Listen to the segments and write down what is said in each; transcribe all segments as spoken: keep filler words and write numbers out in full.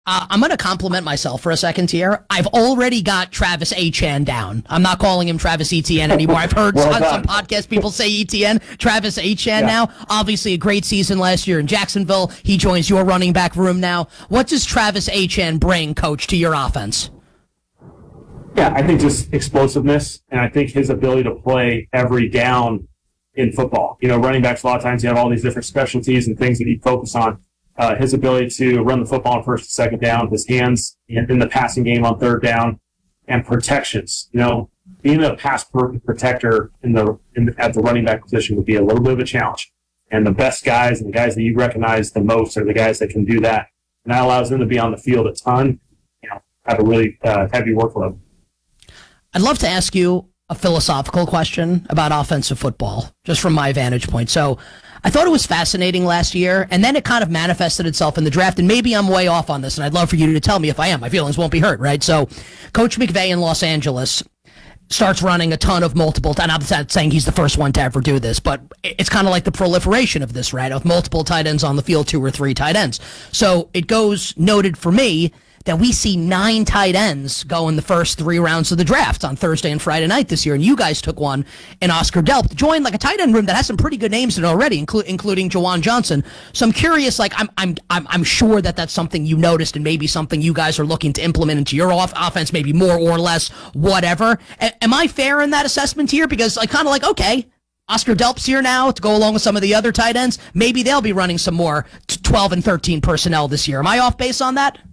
Uh, I'm going to compliment myself for a second here. I've already got Travis Etienne down. I'm not calling him Travis Etienne anymore. I've heard well on some podcast people say Etienne, Travis Etienne yeah. now. Obviously a great season last year in Jacksonville. He joins your running back room now. What does Travis Etienne bring, Coach, to your offense? Yeah, I think just explosiveness, and I think his ability to play every down in football. You know, running backs, a lot of times you have all these different specialties and things that you focus on. Uh, his ability to run the football on first and second down, his hands in, in the passing game on third down, and protections. You know, being a pass protector in the, in the at the running back position would be a little bit of a challenge. And the best guys and the guys that you recognize the most are the guys that can do that. And that allows them to be on the field a ton, you know, have a really uh, heavy workload. I'd love to ask you a philosophical question about offensive football, just from my vantage point. So I thought it was fascinating last year, and then it kind of manifested itself in the draft, and maybe I'm way off on this, and I'd love for you to tell me if I am. My feelings won't be hurt, right? So Coach McVay in Los Angeles starts running a ton of multiple, and I'm not saying he's the first one to ever do this, but it's kind of like the proliferation of this, right, of multiple tight ends on the field, two or three tight ends. So it goes noted for me that we see nine tight ends go in the first three rounds of the draft on Thursday and Friday night this year, and you guys took one in Oscar Delp, joined like a tight end room that has some pretty good names in it already, inclu- including Jawan Johnson. So I'm curious, like I'm I'm I'm I'm sure that that's something you noticed and maybe something you guys are looking to implement into your off- offense, maybe more or less, whatever. A- am I fair in that assessment here? Because I kind of like, okay, Oscar Delp's here now to go along with some of the other tight ends. Maybe they'll be running some more twelve and thirteen personnel this year. Am I off base on that?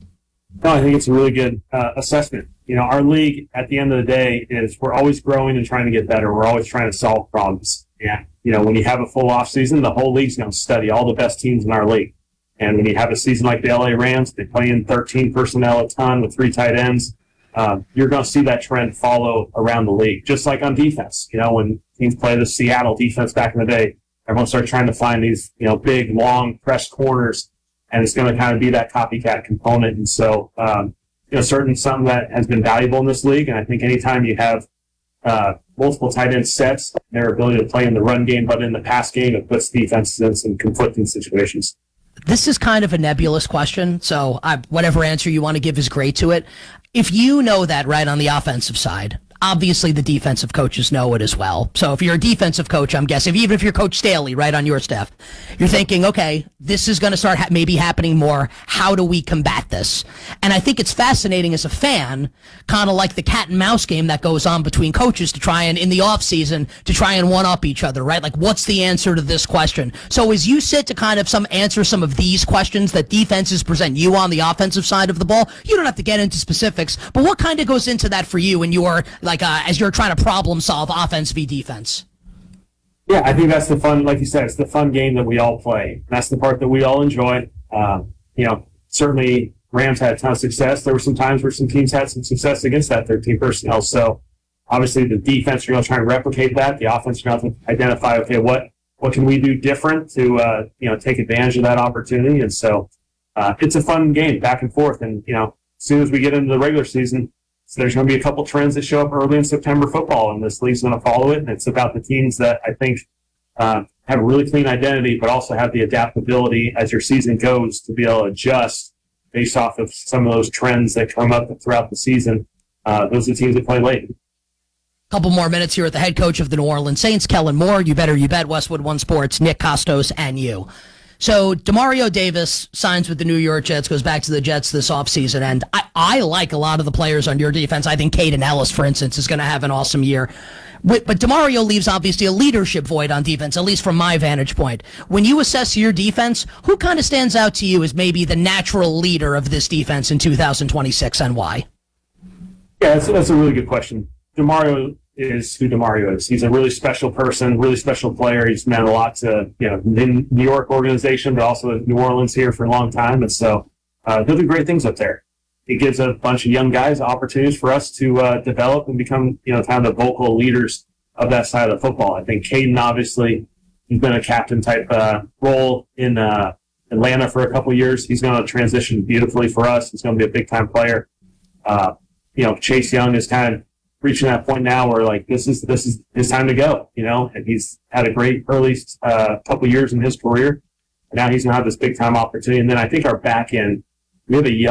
No, I think it's a really good uh, assessment. You know, our league, at the end of the day, is we're always growing and trying to get better. We're always trying to solve problems. And, you know, when you have a full off season, the whole league's going to study all the best teams in our league. And when you have a season like the L A Rams, they play in thirteen personnel a ton with three tight ends. Um, you're going to see that trend follow around the league, just like on defense. You know, when teams play the Seattle defense back in the day, everyone started trying to find these, you know, big, long, pressed corners. And it's going to kind of be that copycat component. And so, um, you know, certainly something that has been valuable in this league. And I think anytime you have uh, multiple tight end sets, their ability to play in the run game, but in the pass game, it puts defenses in some conflicting situations. This is kind of a nebulous question, so I, whatever answer you want to give is great to it. If you know that right on the offensive side, obviously the defensive coaches know it as well. So if you're a defensive coach, I'm guessing, even if you're Coach Staley, right, on your staff, you're thinking, okay, this is going to start ha- maybe happening more. How do we combat this? And I think it's fascinating as a fan, kind of like the cat and mouse game that goes on between coaches to try and, in the off season, to try and one-up each other, right? Like, what's the answer to this question? So as you sit to kind of some answer some of these questions that defenses present you on the offensive side of the ball, you don't have to get into specifics, but what kind of goes into that for you and your, like, Like uh, as you're trying to problem solve offense v defense? Yeah, I think that's the fun, like you said, it's the fun game that we all play. That's the part that we all enjoy. Um, you know, certainly Rams had a ton of success. There were some times where some teams had some success against that thirteen personnel. So obviously the defense, you're going to try and replicate that. The offense, you're going to identify, okay, what, what can we do different to, uh, you know, take advantage of that opportunity? And so uh, it's a fun game back and forth. And, you know, as soon as we get into the regular season, so there's going to be a couple trends that show up early in September football, and this league's going to follow it. And it's about the teams that I think uh, have a really clean identity, but also have the adaptability as your season goes to be able to adjust based off of some of those trends that come up throughout the season. Uh, those are the teams that play late. Couple more minutes here with the head coach of the New Orleans Saints, Kellen Moore. You better, you bet. Westwood One Sports, Nick Costos, and you. So Demario Davis signs with the New York Jets, goes back to the Jets this offseason, and I, I like a lot of the players on your defense. I think Caden Ellis, for instance, is going to have an awesome year. But Demario leaves, obviously, a leadership void on defense, at least from my vantage point. When you assess your defense, who kind of stands out to you as maybe the natural leader of this defense in two thousand twenty-six, and why? Yeah, that's, that's a really good question. Demario is who Demario is. He's a really special person, really special player. He's meant a lot to, you know, the New York organization, but also New Orleans here for a long time. And so uh, he'll do great things up there. He gives a bunch of young guys opportunities for us to uh, develop and become, you know, kind of the vocal leaders of that side of the football. I think Caden, obviously, he's been a captain type uh, role in uh, Atlanta for a couple of years. He's going to transition beautifully for us. He's going to be a big time player. Uh, you know, Chase Young is kind of reaching that point now where, like, this is this is his time to go, you know, and he's had a great early uh, couple years in his career. And now he's going to have this big time opportunity. And then I think our back end, we have a young